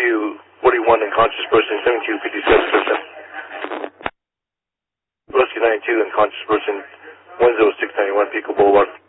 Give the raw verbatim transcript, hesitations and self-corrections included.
ninety-two, forty-one unconscious person, seventy-two fifty-seven person. Rescue ninety-two, unconscious person, one zero six nine one, Pico Boulevard.